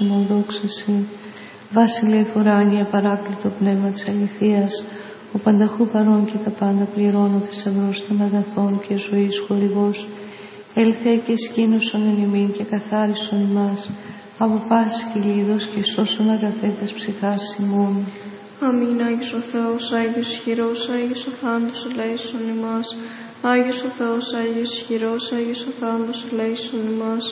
ημών δόξα Συ. Βασιλεύ ουράνιε παράκλητο πνεύμα της αληθείας, ο πανταχού παρών και τα πάντα πληρώνω θησαυρός των αγαθών και ζωής χορηγός, έλθε και σκήνωσον εν ημίν και καθάρισον ημάς, από πάσης κυλίδος και σώσον αγαθέτας ψυχάς ημών. Αμήν. Άγιος ο Θεός, Άγιος ισχυρός, Άγιος ο θάνατος ελέησον ημάς. Άγιος ο Θεός, Άγιος ισχυρός, Άγιος ο θάνατος ελέησον ημάς.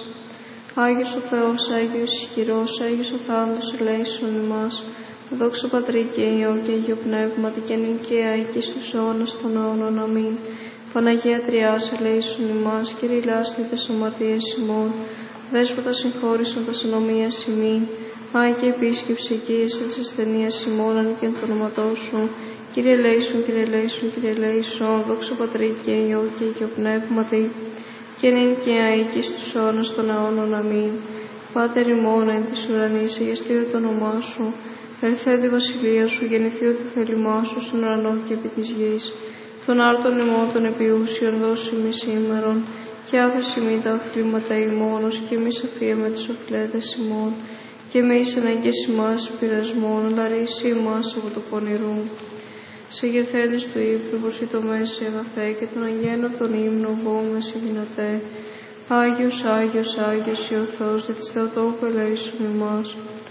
Άγιος ο Θεός, Άγιος ισχυρός, Άγιος ο θάνατος ελέησον ημάς. Δόξα Πατρί και Υιό και Αγίο Πνεύματι και νυν και αεί και στους αιώνας των αιώνων. Αμήν. Παναγία Τριάς, ελέησον ημάς. Κύριε λάσθη τες αμαρτίες ημών. Δέσποτα συγχώρησον τας ανομίας ημίν. Άγιε επίσκεψη οικίεσαι της ασθενείας ημών, αν και εν το όνοματό σου. Κύριε ελέησον, Κύριε ελέησον, Κύριε ελέησον. Δόξα Πατρί και Υιό και Αγίο Πνεύματι και νυν και αεί και στους αιώνας των αιώνων. Αμήν. Πάτερ ημών εν της ουρανής, αγιαστείτε το όνομά σου. Ελθέ τη βασιλεία σου, γεννηθείτε το θέλημά σου στον ουρανό και επί της γης. Των άρτων ημών των επιούσιων δώσει μη σήμερον, και άφεση μη τα οφείλματα ημώνος, και μη αφίεμε τις οφειλέτες ημών, και μη ανάγκες ημάς πειρασμών, αλλά ρίση ημάς από το πονηρού. Σε γεθέντες του ύπνου προσιτωμένες σε αγαθέ, και τον αγένω τον ύμνο βόμεση δυνατέ. Άγιος, Άγιος, Άγιος ή ο Θεός, δι' της Θεοτόκου ελέησον ημάς.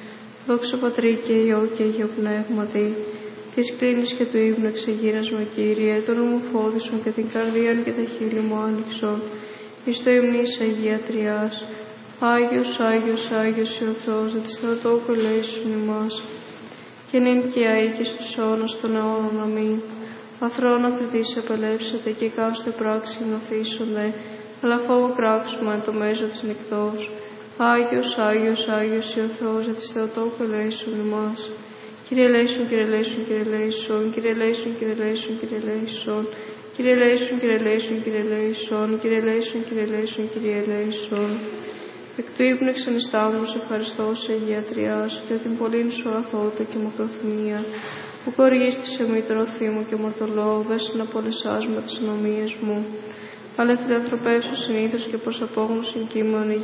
Δόξα Πατρί και Υιό και Αγίο Πνεύματι, της κλίνης και του ύμνου εξεγείρασμα, Κύριε, τον ομοφόδισον και την καρδίαν και τα χείλη μου άνοιξον, εις το υμνής Αγία Τριάς. Άγιος, Άγιος, Άγιος ή ο Θεός, δι' της Θεοτόκου ελέησον ημάς. Και νυν και αεί και στους αιώνας των αιώνων. Αμήν. Αθρώων αφριτής απελεύσατε και εκάστοτε πράξη νοθήσονται, αλλά φόβο κράξουμε εν το μέσο της νυχτός. Άγιος, Άγιος, Άγιος ή ο Θεός, δι' της Θεοτόκου ελέησον ημάς. Κύριε ελέησον, Κύριε ελέησον, Κύριε ελέησον, Κύριε ελέησον, Κύριε ελέησον, Κύριε ελέησον, Κύριε ελέησον, Κύριε ελέησον, Κύριε ελέησον, Κύριε ελέησον, Κύριε ελέησον, Κύριε ελέησον. Εκ του ύπνου εξανιστάμενου σε ευχαριστώ σε Αγία Τριάς, και την πολλήν σου αγαθότητα και μακροθυμία, που κοργίστησε μήτρο θύμου και μορτολόγου, δέσαι από όλες με τις ανομίες μου. Αλλά φιλανθρωπεύσου συνήθως και προς απόγνωση κείμενο